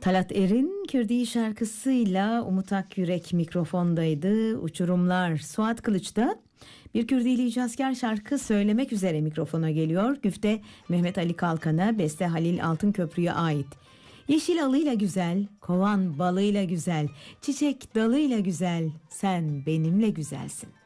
Talat Er'in Kürdi şarkısıyla Umut Akyürek mikrofondaydı. Uçurumlar. Suat Kılıç da bir Kürdili icazkar şarkı söylemek üzere mikrofona geliyor. Güfte Mehmet Ali Kalkan'a, beste Halil Altınköprü'ye ait. Yeşil alıyla güzel, kovan balıyla güzel, çiçek dalıyla güzel, sen benimle güzelsin.